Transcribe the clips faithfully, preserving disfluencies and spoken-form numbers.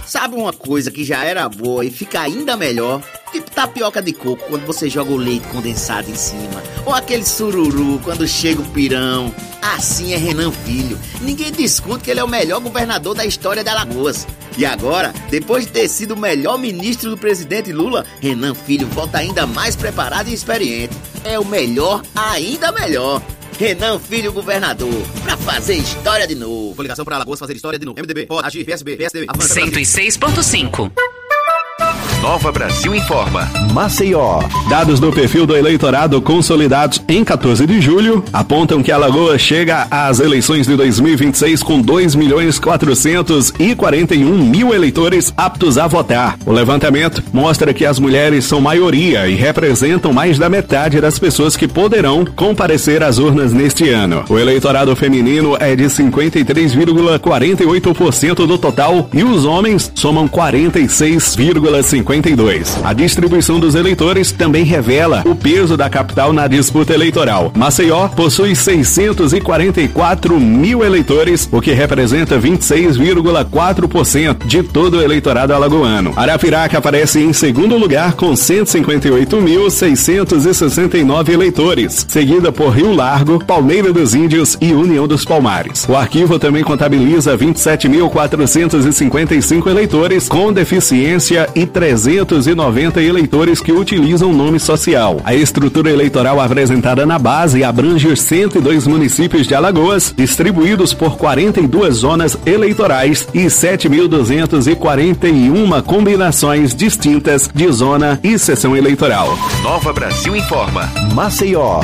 Sabe uma coisa que já era boa e fica ainda melhor? Tipo tapioca de coco quando você joga o leite condensado em cima. Ou aquele sururu quando chega o pirão. Assim é Renan Filho. Ninguém discute que ele é o melhor governador da história de Alagoas. E agora, depois de ter sido o melhor ministro do presidente Lula, Renan Filho volta ainda mais preparado e experiente. É o melhor, ainda melhor. Renan Filho governador, pra fazer história de novo. Coligação para Alagoas fazer história de novo. M D B, pode agir, P S B, P S D B. cento e seis ponto cinco. Nova Brasil informa. Maceió. Dados do perfil do eleitorado consolidados em quatorze de julho apontam que Alagoas chega às eleições de dois mil e vinte e seis com dois milhões quatrocentos e quarenta e um mil eleitores aptos a votar. O levantamento mostra que as mulheres são maioria e representam mais da metade das pessoas que poderão comparecer às urnas neste ano. O eleitorado feminino é de cinquenta e três vírgula quarenta e oito por cento do total e os homens somam quarenta e seis vírgula cinquenta e dois. A distribuição dos eleitores também revela o peso da capital na disputa eleitoral. Maceió possui seiscentos e quarenta e quatro mil eleitores, o que representa vinte e seis vírgula quatro por cento de todo o eleitorado alagoano. Arapiraca aparece em segundo lugar com cento e cinquenta e oito mil seiscentos e sessenta e nove eleitores, seguida por Rio Largo, Palmeira dos Índios e União dos Palmares. O arquivo também contabiliza vinte e sete mil quatrocentos e cinquenta e cinco eleitores com deficiência e trezentos e noventa eleitores que utilizam nome social. A estrutura eleitoral apresentada na base abrange cento e dois municípios de Alagoas, distribuídos por quarenta e duas zonas eleitorais e sete mil duzentos e quarenta e uma combinações distintas de zona e seção eleitoral. Nova Brasil informa. Maceió.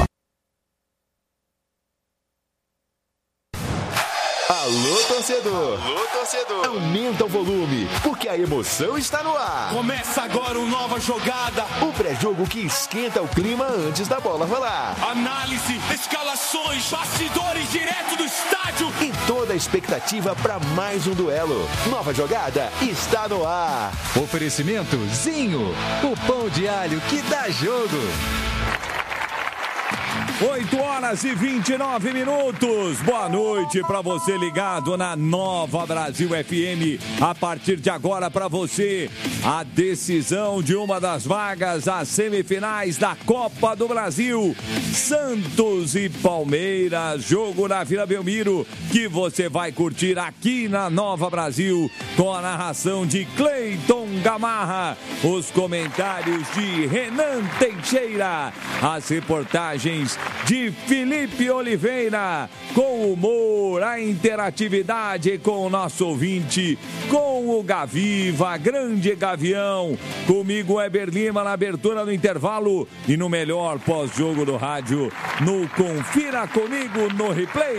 Alô, torcedor! Alô, torcedor! Aumenta o volume, porque a emoção está no ar! Começa agora uma nova jogada! O pré-jogo que esquenta o clima antes da bola rolar. Análise, escalações, bastidores direto do estádio! E toda a expectativa para mais um duelo. Nova jogada está no ar! Oferecimento Zinho, o pão de alho que dá jogo! oito horas e vinte e nove minutos. Boa noite para você ligado na Nova Brasil F M. A partir de agora para você, a decisão de uma das vagas às semifinais da Copa do Brasil. Santos e Palmeiras, jogo na Vila Belmiro, que você vai curtir aqui na Nova Brasil, com a narração de Cleiton Gamarra, os comentários de Renan Teixeira, as reportagens de Felipe Oliveira, com humor, a interatividade com o nosso ouvinte, com o Gaviva, grande Gavião, comigo Weber Lima na abertura do intervalo e no melhor pós-jogo do rádio, no Confira Comigo no Replay.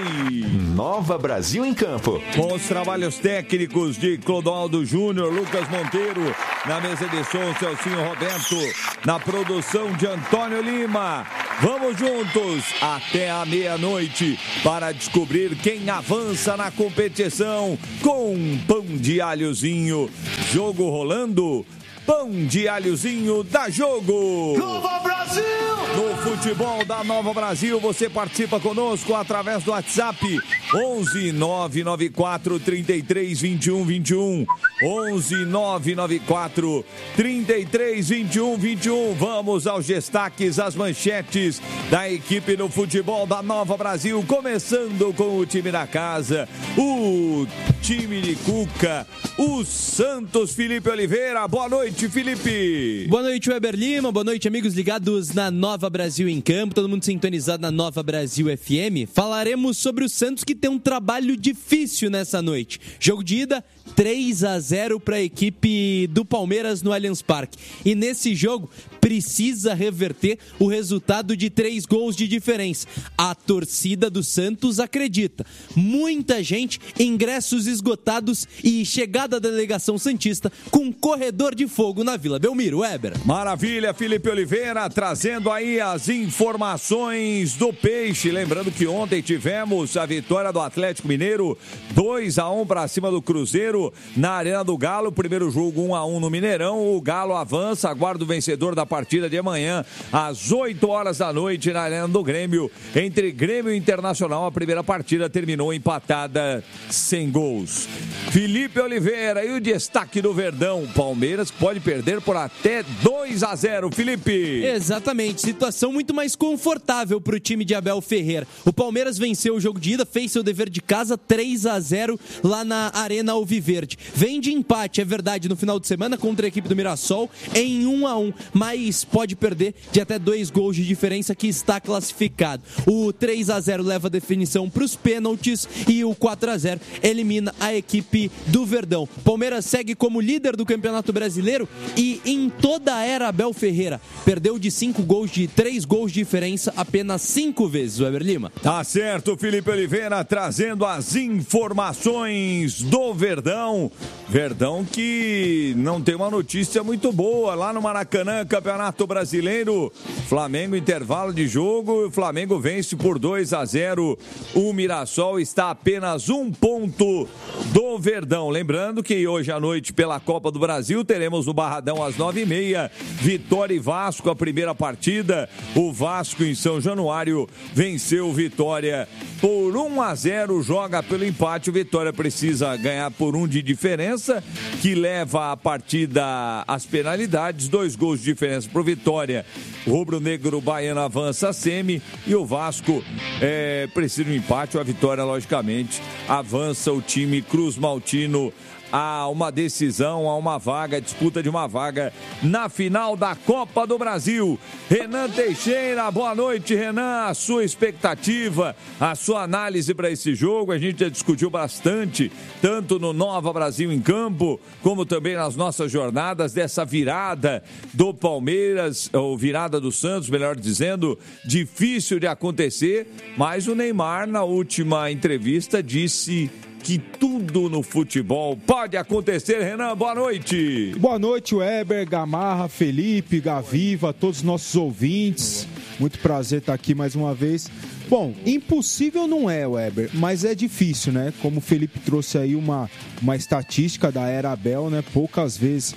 Nova Brasil em campo. Com os trabalhos técnicos de Clodoaldo Júnior, Lucas Monteiro, na mesa de som, Celcinho Roberto, na produção de Antônio Lima. Vamos juntos até a meia-noite para descobrir quem avança na competição com um pão de alhozinho. Jogo rolando, pão de alhozinho dá jogo. Nova Brasil! No futebol da Nova Brasil, você participa conosco através do WhatsApp onze nove nove quatro, trinta e três, vinte e um, vinte e um. onze nove nove quatro, trinta e três, vinte e um, vinte e um. Vamos aos destaques, as manchetes da equipe do futebol da Nova Brasil, começando com o time da casa, o time de Cuca, o Santos. Felipe Oliveira, boa noite, Felipe. Boa noite, Weber Lima, boa noite, amigos ligados na Nova Brasil em campo, todo mundo sintonizado na Nova Brasil F M. Falaremos sobre o Santos, que tem um trabalho difícil nessa noite. Jogo de ida, três a zero para a equipe do Palmeiras no Allianz Parque. E nesse jogo, precisa reverter o resultado de três gols de diferença. A torcida do Santos acredita. Muita gente, ingressos esgotados e chegada da delegação santista com corredor de fogo na Vila Belmiro. Weber. Maravilha, Felipe Oliveira, trazendo aí as informações do Peixe. Lembrando que ontem tivemos a vitória do Atlético Mineiro, dois a um para cima do Cruzeiro na Arena do Galo. Primeiro jogo um a um no Mineirão. O Galo avança, aguarda o vencedor da partida de amanhã às oito horas da noite na Arena do Grêmio, entre Grêmio e Internacional. A primeira partida terminou empatada sem gols. Felipe Oliveira Oliveira e o destaque do Verdão. Palmeiras pode perder por até dois a zero, Felipe. Exatamente, situação muito mais confortável para o time de Abel Ferreira. O Palmeiras venceu o jogo de ida, fez seu dever de casa, três a zero lá na Arena Alviverde. Vem de empate, é verdade, no final de semana contra a equipe do Mirassol em um a um, mas pode perder de até dois gols de diferença, que está classificado. O três a zero leva a definição para os pênaltis e o quatro a zero elimina a equipe do Verdão. Palmeiras segue como líder do Campeonato Brasileiro e em toda a era Abel Ferreira perdeu de cinco gols, de três gols de diferença apenas cinco vezes, o Weber Lima. Tá certo, Felipe Oliveira trazendo as informações do Verdão. Verdão que não tem uma notícia muito boa lá no Maracanã, Campeonato Brasileiro. Flamengo, intervalo de jogo, o Flamengo vence por dois a zero. O Mirassol está a apenas um ponto do Verdão. Lembrando que hoje à noite, pela Copa do Brasil, teremos no Barradão às nove e meia, Vitória e Vasco, a primeira partida. O Vasco em São Januário venceu o Vitória por um a zero, joga pelo empate. O Vitória precisa ganhar por um de diferença, que leva a partida às penalidades. Dois gols de diferença para o Vitória. O rubro-negro baiano avança a semi e o Vasco é, precisa de um empate. A Vitória, logicamente, avança o time Cruz Maltino a uma decisão, a uma vaga, disputa de uma vaga na final da Copa do Brasil. Renan Teixeira, boa noite, Renan. A sua expectativa, a sua análise para esse jogo. A gente já discutiu bastante, tanto no Nova Brasil em Campo, como também nas nossas jornadas, dessa virada do Palmeiras, ou virada do Santos, melhor dizendo, difícil de acontecer, mas o Neymar, na última entrevista, disse que tudo no futebol pode acontecer. Renan, boa noite. Boa noite, Weber, Gamarra, Felipe, Gaviva, todos os nossos ouvintes. Muito prazer estar aqui mais uma vez. Bom, impossível não é, Weber, mas é difícil, né? Como o Felipe trouxe aí uma, uma estatística da era Abel, né? Poucas vezes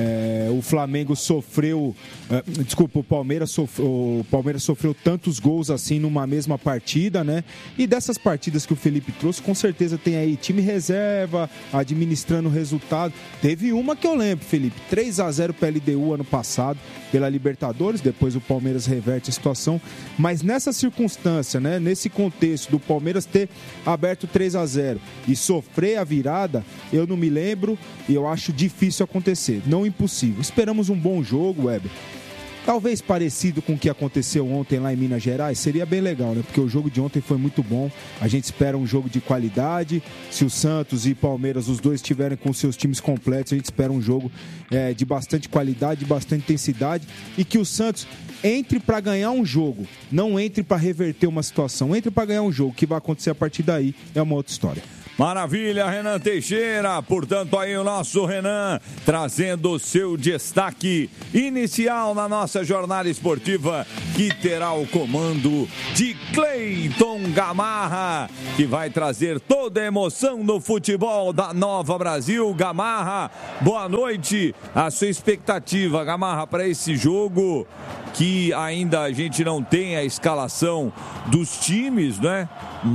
é, o Flamengo sofreu... É, desculpa, o Palmeiras, sofreu, o Palmeiras sofreu tantos gols assim numa mesma partida, né? E dessas partidas que o Felipe trouxe, com certeza tem aí time reserva, administrando o resultado. Teve uma que eu lembro, Felipe, três a zero para a L D U ano passado, pela Libertadores, depois o Palmeiras reverte a situação. Mas nessa circunstância, né? Nesse contexto do Palmeiras ter aberto três a zero e sofrer a virada, eu não me lembro e eu acho difícil acontecer, não impossível. Esperamos um bom jogo, Weber. Talvez parecido com o que aconteceu ontem lá em Minas Gerais, seria bem legal, né? Porque o jogo de ontem foi muito bom. A gente espera um jogo de qualidade. Se o Santos e Palmeiras, os dois, estiverem com seus times completos, a gente espera um jogo é, de bastante qualidade, de bastante intensidade. E que o Santos entre para ganhar um jogo, não entre para reverter uma situação. Entre para ganhar um jogo. O que vai acontecer a partir daí é uma outra história. Maravilha, Renan Teixeira. Portanto, aí o nosso Renan trazendo o seu destaque inicial na nossa jornada esportiva, que terá o comando de Cleiton Gamarra, que vai trazer toda a emoção do futebol da Nova Brasil. Gamarra, boa noite. A sua expectativa, Gamarra, para esse jogo, que ainda a gente não tem a escalação dos times, né?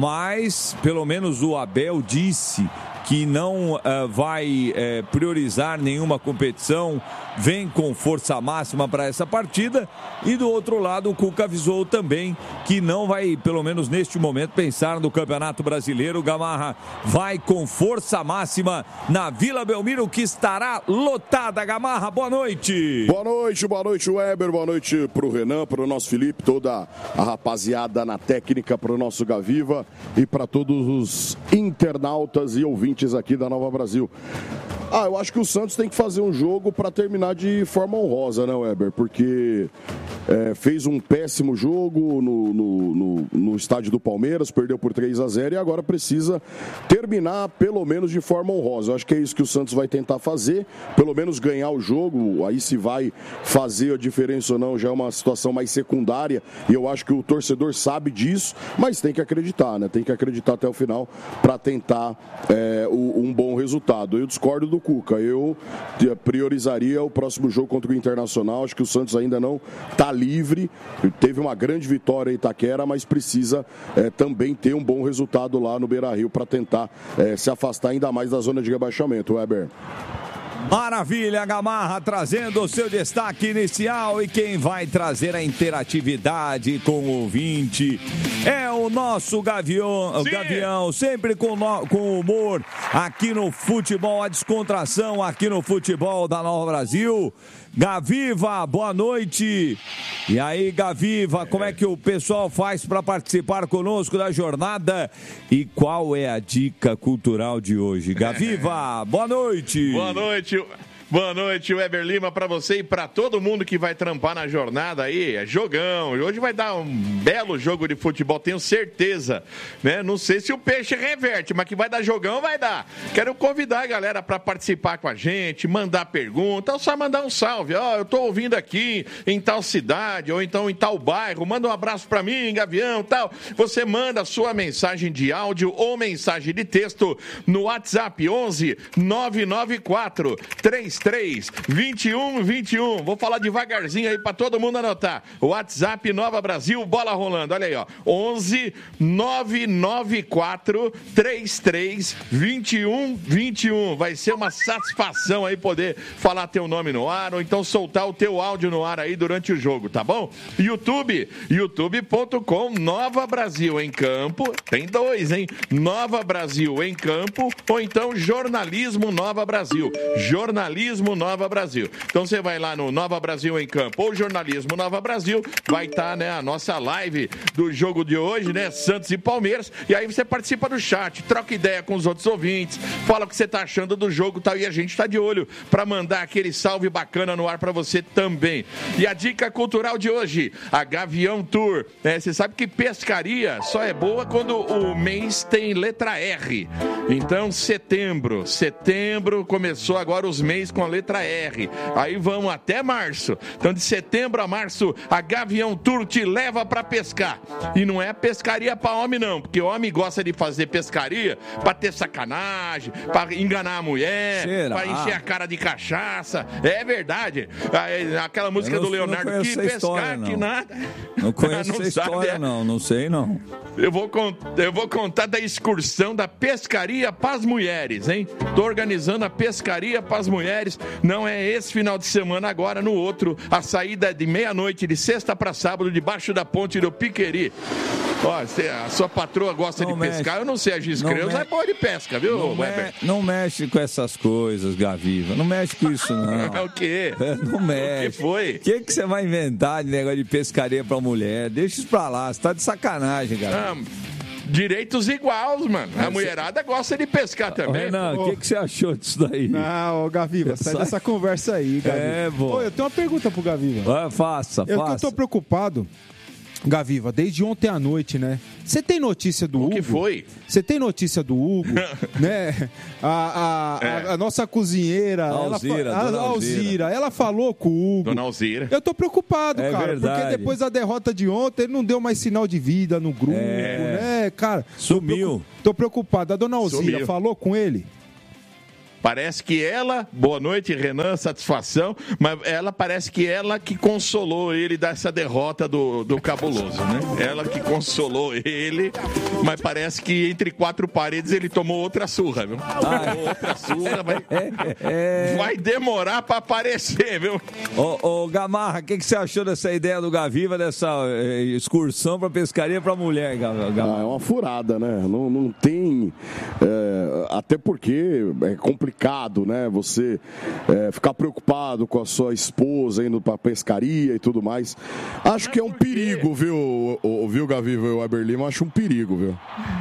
Mas pelo menos o Abel disse que não uh, vai uh, priorizar nenhuma competição, vem com força máxima para essa partida. E do outro lado, o Cuca avisou também que não vai, pelo menos neste momento, pensar no Campeonato Brasileiro. Gamarra vai com força máxima na Vila Belmiro, que estará lotada. Gamarra, boa noite. Boa noite, boa noite, Weber, boa noite pro Renan, pro nosso Felipe, toda a rapaziada na técnica, pro nosso Gaviva e para todos os internautas e ouvintes aqui da Nova Brasil. Ah, eu acho que o Santos tem que fazer um jogo para terminar de forma honrosa, né, Weber? Porque é, fez um péssimo jogo no, no, no, no estádio do Palmeiras, perdeu por três a zero e agora precisa terminar pelo menos de forma honrosa. Eu acho que é isso que o Santos vai tentar fazer, pelo menos ganhar o jogo. Aí se vai fazer a diferença ou não já é uma situação mais secundária e eu acho que o torcedor sabe disso, mas tem que acreditar, né? Tem que acreditar até o final para tentar é, o, um bom resultado. Eu discordo do Cuca. Eu priorizaria o próximo jogo contra o Internacional. Acho que o Santos ainda não está livre. Teve uma grande vitória em Itaquera, mas precisa é, também ter um bom resultado lá no Beira-Rio para tentar é, se afastar ainda mais da zona de rebaixamento, Weber. Maravilha, Gamarra, trazendo o seu destaque inicial, e quem vai trazer a interatividade com o ouvinte é o nosso Gavião, o Gavião, sempre com, no, com humor aqui no futebol, a descontração aqui no futebol da Nova Brasil. Gaviva, boa noite. E aí, Gaviva, como é que o pessoal faz para participar conosco da jornada? E qual é a dica cultural de hoje? Gaviva, boa noite. Boa noite. Boa noite, Weber Lima, para você e para todo mundo que vai trampar na jornada aí. É jogão. Hoje vai dar um belo jogo de futebol, tenho certeza. Né? Não sei se o peixe reverte, mas que vai dar jogão, vai dar. Quero convidar a galera para participar com a gente, mandar pergunta, ou só mandar um salve. Ó, oh, eu tô ouvindo aqui em tal cidade, ou então em tal bairro. Manda um abraço para mim, Gavião, tal. Você manda a sua mensagem de áudio ou mensagem de texto no WhatsApp onze nove nove quatro três três vinte e um vinte e um. Vou falar devagarzinho aí para todo mundo anotar. WhatsApp Nova Brasil, bola rolando. Olha aí, ó. onze nove nove quatro três três vinte e um vinte e um. Vai ser uma satisfação aí poder falar teu nome no ar ou então soltar o teu áudio no ar aí durante o jogo, tá bom? YouTube, youtube ponto com Nova Brasil em Campo. Tem dois, hein? Nova Brasil em Campo ou então Jornalismo Nova Brasil. Jornalismo Nova Brasil. Então você vai lá no Nova Brasil em Campo ou Jornalismo Nova Brasil, vai estar, tá, né, a nossa live do jogo de hoje, né, Santos e Palmeiras, e aí você participa do chat, troca ideia com os outros ouvintes, fala o que você tá achando do jogo, tal, e a gente tá de olho para mandar aquele salve bacana no ar para você também. E a dica cultural de hoje, a Gavião Tour. É, você sabe que pescaria só é boa quando o mês tem letra R. Então, setembro, setembro começou agora os meses com a letra R. Aí vamos até março. Então, de setembro a março, a Gavião Tour te leva para pescar. E não é pescaria para homem, não, porque homem gosta de fazer pescaria para ter sacanagem, para enganar a mulher, para encher a cara de cachaça. É verdade. Aquela música não, do Leonardo, que pescar, história, que nada. Não conheço não essa história, sabe, não. Não sei, não. Eu vou, cont... Eu vou contar da excursão da pescaria para as mulheres, hein? Tô organizando a pescaria para as mulheres. Não é esse final de semana agora, no outro. A saída é de meia-noite, de sexta para sábado, debaixo da ponte do Piqueri. Ó, a sua patroa gosta não de mexe. pescar. Eu não sei, a Giz Creus é boa de pesca, viu, não Weber? Me... Não mexe com essas coisas, Gaviva. Não mexe com isso, não. É o quê? Não mexe. O que foi? O que, que você vai inventar de negócio de pescaria pra mulher? Deixa isso pra lá. Você tá de sacanagem, Gaviva. Ah, direitos iguais, mano. A mulherada gosta de pescar também. Não, o que, que você achou disso daí? Não, ô Gaviva, sai dessa conversa aí, Gaviva. É, bom. Ô, eu tenho uma pergunta pro Gaviva. Ah, faça, eu, faça. Eu tô preocupado, Gaviva, desde ontem à noite, né? Você tem notícia do o Hugo? O que foi? Você tem notícia do Hugo, né? A, a, é. a, a nossa cozinheira, Alzira, ela, a Alzira, ela falou com o Hugo. Dona Alzira. Eu tô preocupado, é cara, verdade. porque depois da derrota de ontem, ele não deu mais sinal de vida no grupo, é. né, cara? Sumiu. Tô preocupado. A Dona Alzira Sumiu. falou com ele? Parece que ela, boa noite, Renan, satisfação, mas ela parece que ela que consolou ele dessa derrota do, do Cabuloso, né? Ela que consolou ele, mas parece que entre quatro paredes ele tomou outra surra, viu? Ah, outra surra, vai, é. vai demorar pra aparecer, viu? Ô, ô Gamarra, o que, que você achou dessa ideia do Gaviva, dessa eh, excursão pra pescaria pra mulher, Gamarra? Ah, é uma furada, né? Não, não tem... É, até porque é complicado. Né? Você é, ficar preocupado com a sua esposa indo pra pescaria e tudo mais. Acho que é um perigo, viu, o, viu, Gaviva e o Weber Lima? Acho um perigo, viu?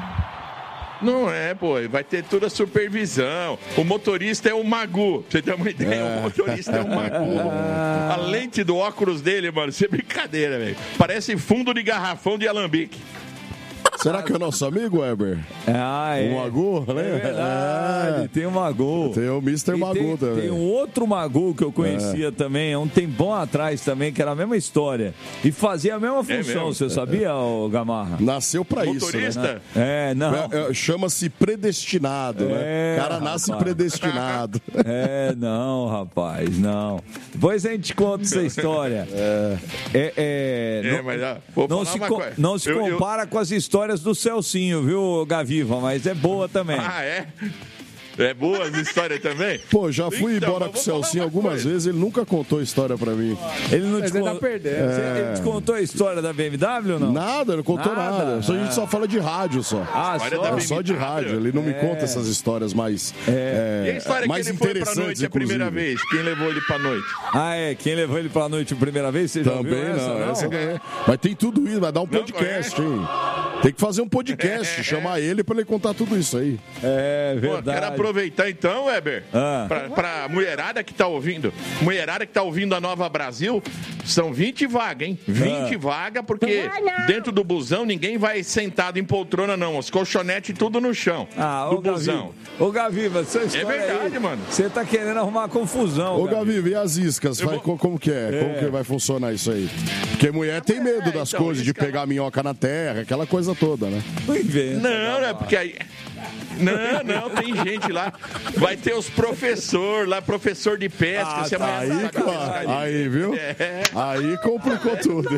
Não é, pô, vai ter toda a supervisão. O motorista é o Magu, pra você ter uma ideia, é. o motorista é o Magu. A lente do óculos dele, mano, isso é brincadeira, velho. Parece fundo de garrafão de alambique. Será que é nosso amigo, Weber? Ah, é. O Magu, né? É verdade, é. Tem o Magu. Tem o mister Magu tem, também. Tem um outro Magu que eu conhecia é. também, há um tempão atrás também, que era a mesma história. E fazia a mesma função, é você sabia, ô Gamarra? Nasceu pra Motorista? isso, né? É, não. É, é, chama-se predestinado, é, né? O cara nasce rapaz. predestinado. É, não, rapaz, não. Depois a gente conta essa história. É, é, é, é não, mas ó, vou não, falar se uma co- coisa. não se Eu- eu- compara com as histórias do Celcinho, viu, Gaviva? Mas é boa também. Ah, é? É boa as histórias também? Pô, já fui Então, embora mas com o vou falar Celcinho uma algumas coisa. vezes, ele nunca contou história pra mim. Ele não Mas te ele con- tá perdendo. É. Ele te contou a história da B M W ou não? Nada, não contou Nada. nada. Só a gente só fala de rádio só. Ah, História só? da É só de B M W. rádio, ele não me É. conta essas histórias mais, é, E a história mais que ele foi pra interessantes, noite a primeira inclusive. vez? Quem levou ele pra noite? Ah, é? Quem levou ele pra noite a primeira vez? Você já Também ouviu essa, não, não? essa não é. Mas tem tudo isso, vai dar um podcast, hein? Tem que fazer um podcast, chamar ele pra ele contar tudo isso aí. É Pô, verdade. quero aproveitar então, Weber, Ah. pra, pra mulherada que tá ouvindo. Mulherada que tá ouvindo a Nova Brasil, são vinte vagas, hein? vinte Ah. vagas, porque dentro do busão ninguém vai sentado em poltrona, não. Os colchonetes tudo no chão. Ah, do ô Gaviva, busão. ô Gaviva, essa história verdade, aí, mano. Você tá querendo arrumar confusão, Ô, Gaviva. Gavi, e as iscas? Eu Vai, vou- co- Como que é? Como É. que vai funcionar isso aí? Porque mulher tem medo É, das então, coisas, de isca- pegar minhoca na terra, aquela coisa toda, né? Não inventa. Não, não é porque aí. Não, não, tem gente lá. Vai ter os professor lá, professor de pesca. Ah, se tá. amanhã Aí, sabe pescar claro, ali. aí, viu? É. Aí complicou tudo.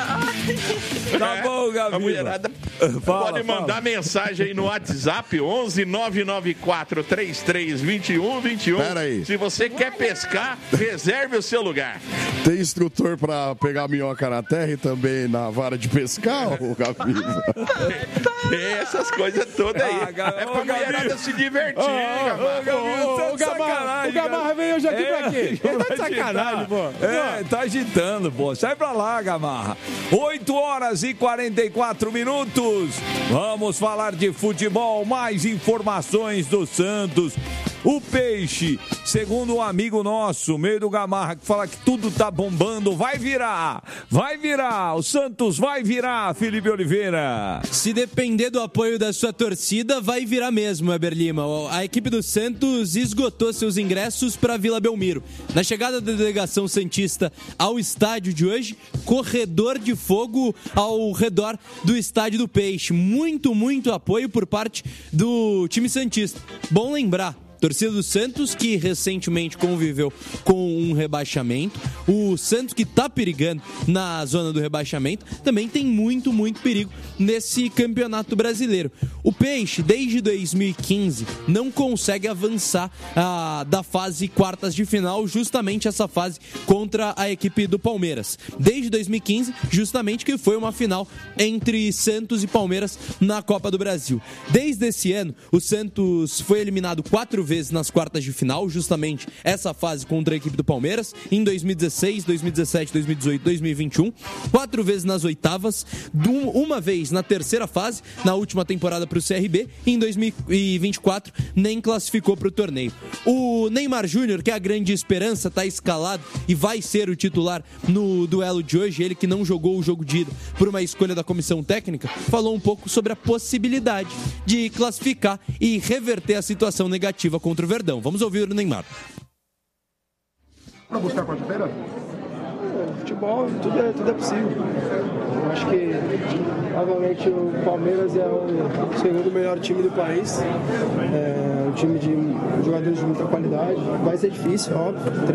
Tá bom, Gaviva. A mulherada Fala, pode mandar fala. mensagem aí no WhatsApp onze nove nove quatro três três dois um dois um. Pera aí. Se você quer pescar, reserve o seu lugar. Tem instrutor pra pegar minhoca na terra e também na vara de pescar, ô Gaviva? Tem essas coisas todas aí. Ah, Ga- é ô, pra mulherada Gabriel. se divertir, hein, Ô, Gabriel? Gaviva, você tá Ô, de sacanagem, Gamarra, o Gamarra veio hoje aqui pra quê? Ele tá de Vai sacanagem, agitar. pô. É, tá agitando, pô. Sai pra lá, Gamarra. oito horas e quarenta e quatro minutos. Vamos falar de futebol. Mais informações do Santos. O Peixe, segundo um amigo nosso, meio do Gamarra, que fala que tudo tá bombando, vai virar, vai virar, o Santos vai virar, Felipe Oliveira. Se depender do apoio da sua torcida, vai virar mesmo, Weber Lima. A equipe do Santos esgotou seus ingressos para Vila Belmiro. Na chegada da delegação santista ao estádio de hoje, corredor de fogo ao redor do estádio do Peixe. Muito, muito apoio por parte do time santista. Bom lembrar, torcida do Santos, que recentemente conviveu com um rebaixamento. O Santos, que tá perigando na zona do rebaixamento, também tem muito, muito perigo nesse campeonato brasileiro. O Peixe, desde dois mil e quinze, não consegue avançar ah, da fase quartas de final, justamente essa fase contra a equipe do Palmeiras. Desde dois mil e quinze, justamente que foi uma final entre Santos e Palmeiras na Copa do Brasil. Desde esse ano, o Santos foi eliminado quatro vezes nas quartas de final, justamente essa fase contra a equipe do Palmeiras, em dois mil e dezesseis, dois mil e dezessete, dois mil e dezoito, dois mil e vinte e um, quatro vezes nas oitavas, uma vez na terceira fase, na última temporada para o C R B, e em dois mil e vinte e quatro nem classificou para o torneio. O Neymar Júnior, que é a grande esperança, está escalado e vai ser o titular no duelo de hoje, ele que não jogou o jogo de ida por uma escolha da comissão técnica, falou um pouco sobre a possibilidade de classificar e reverter a situação negativa contra o Verdão. Vamos ouvir o Neymar. Para buscar a quarta-feira? Futebol, tudo é, tudo é possível. Eu acho que, obviamente, o Palmeiras é o segundo melhor time do país. É um time de jogadores de muita qualidade. Vai ser difícil, óbvio.